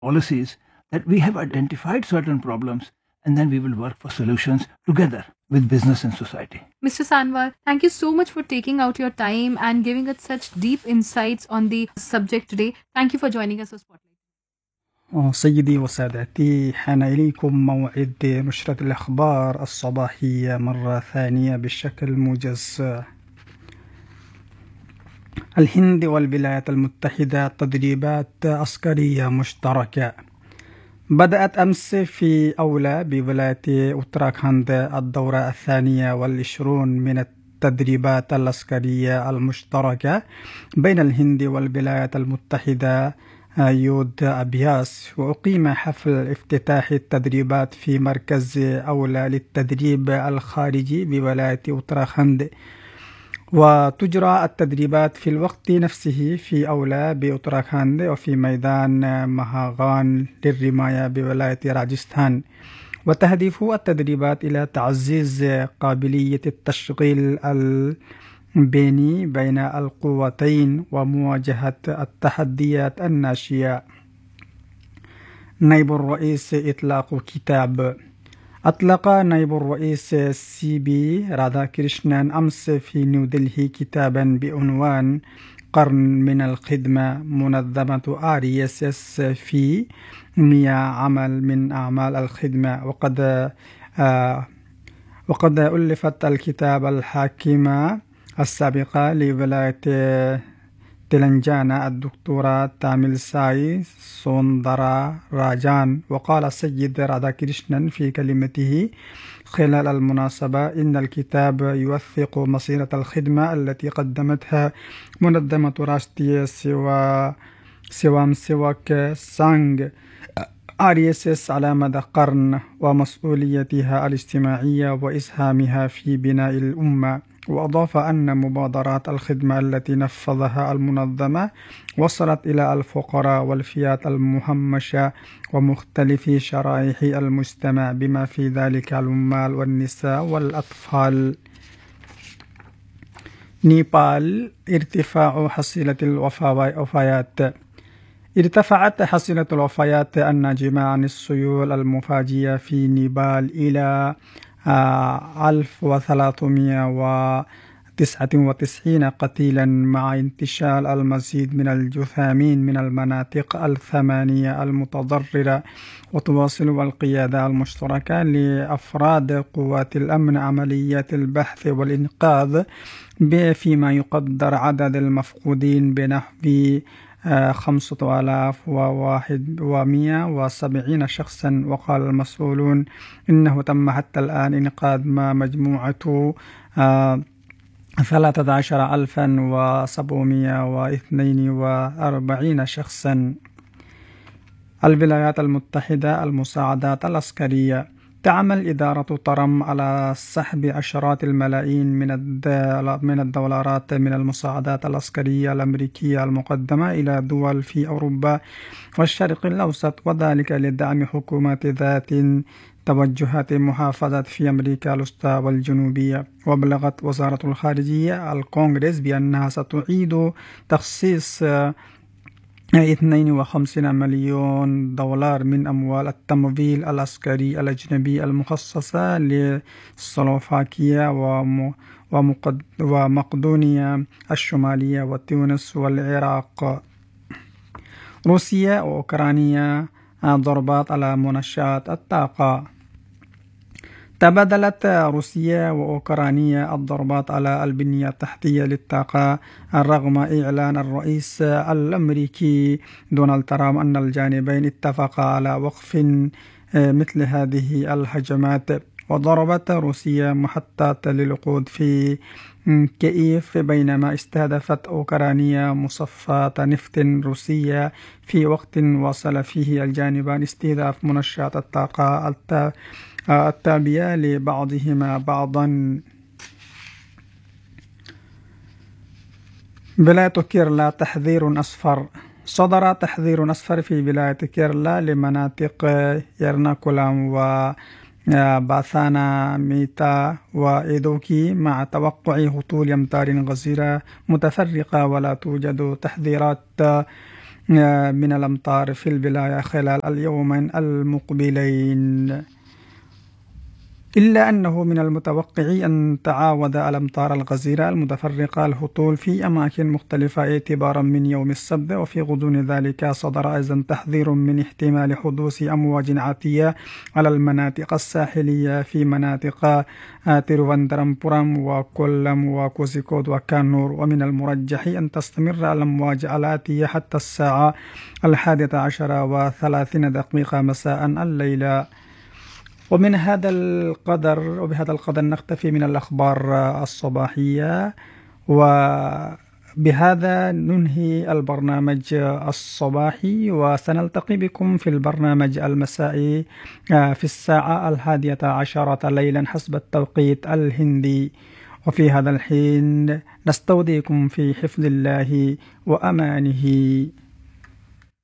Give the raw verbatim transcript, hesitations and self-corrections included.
policies, that we have identified certain problems and then we will work for solutions together with business and society. Mister Sanwar, thank you so much for taking out your time and giving us such deep insights on the subject today. Thank you for joining us on Spotlight. سيدي وسادتي، حان إليكم موعد نشرة الأخبار الصباحية مرة ثانية بشكل موجز. الهند والولايات المتحدة تدريبات عسكرية مشتركة. بدأت أمس في أولى بولاية أوتراخاند الدورة الثانية والعشرون من التدريبات العسكرية المشتركة بين الهند والولايات المتحدة يود أبياس، وأقيم حفل افتتاح التدريبات في مركز أولى للتدريب الخارجي بولاية أوتراخاند. وتجرى التدريبات في الوقت نفسه في أولى بأوتراخاند وفي ميدان مهاغان للرماية بولاية راجستان. وتهدف التدريبات إلى تعزيز قابلية التشغيل البيني بين القوتين ومواجهة التحديات الناشئة. نائب الرئيس إطلاق كتاب. أطلق نائب الرئيس سي بي راداكريشنان أمس في نيودلهي كتابا بعنوان قرن من الخدمة، منظمة آر إس إس في مئة عمل من أعمال الخدمة. وقد آه وقد ألفت الكتاب الحاكمة السابقة لولاية تلنجانا الدكتورة تاميل ساي سوندرا راجان. وقال السيد راداكريشنان في كلمته خلال المناسبة إن الكتاب يوثق مسيرة الخدمة التي قدمتها منظمة راشتريا سوا سوام سواك سانغ آر إس إس على مدى قرن، ومسؤوليتها الاجتماعية وإسهامها في بناء الأمة. وأضاف أن مبادرات الخدمة التي نفذها المنظمة وصلت إلى الفقراء والفئات المهمشة ومختلف شرائح المجتمع بما في ذلك العمال والنساء والأطفال. نيبال. ارتفاع حصيلة الوفيات. ارتفعت حصيلة الوفيات الناجمة عن السيول المفاجئة في نيبال إلى ألف وثلاثمئة وتسعة وتسعين قتيلا، مع انتشال المزيد من الجثامين من المناطق الثمانية المتضررة. وتواصل القيادة المشتركة لأفراد قوات الأمن عمليات البحث والإنقاذ فيما يقدر عدد المفقودين بنحو خمسة آلاف وواحد ومئة وسبعين شخصا. وقال المسؤولون إنه تم حتى الآن إنقاذ ما مجموعة ثلاثة عشر ألفا وسبعمئة واثنين وأربعين شخصا. الولايات المتحدة المساعدات العسكرية. تعمل إدارة ترامب على سحب عشرات الملايين من الدولارات من المساعدات العسكرية الأمريكية المقدمة إلى دول في أوروبا والشرق الأوسط، وذلك لدعم حكومات ذات توجهات محافظة في أمريكا الوسطى والجنوبية. وبلغت وزارة الخارجية الكونغرس بأنها ستعيد تخصيص اثنين وخمسين مليون دولار من أموال التمويل العسكري الأجنبي المخصصة لسلوفاكيا ومقدونيا الشمالية وتونس والعراق. روسيا وأوكرانيا ضربات على منشآت الطاقة. تبادلت روسيا وأوكرانيا الضربات على البنية التحتية للطاقة رغم إعلان الرئيس الأمريكي دونالد ترامب أن الجانبين اتفقا على وقف مثل هذه الهجمات. وضربت روسيا محطات للوقود في كييف بينما استهدفت أوكرانيا مصفات نفط روسية في وقت واصل فيه الجانبان استهداف منشآت الطاقة التابعة لبعضهما بعضا. ولاية كيرلا تحذير أصفر. صدر تحذير أصفر في ولاية كيرلا لمناطق يرناكولام و باثانا ميتا وإيدوكي مع توقع هطول أمطار غزيرة متفرقة، ولا توجد تحذيرات من الأمطار في الولاية خلال اليومين المقبلين، إلا أنه من المتوقع أن تعاود الأمطار الغزيرة المتفرقة الهطول في أماكن مختلفة اعتبارا من يوم السبت. وفي غضون ذلك صدر أيضا تحذير من احتمال حدوث أمواج عاتية على المناطق الساحلية في مناطق تيروفاندرامبورم وكولم وكوزيكود وكانور، ومن المرجح أن تستمر الأمواج العاتية حتى الساعة الحادية عشرة وثلاثين دقيقة مساء الليلة. ومن هذا القدر وبهذا القدر نختفي من الأخبار الصباحية، وبهذا ننهي البرنامج الصباحي، وسنلتقي بكم في البرنامج المسائي في الساعة الحادية عشرة ليلا حسب التوقيت الهندي. وفي هذا الحين نستودعكم في حفظ الله وأمانه.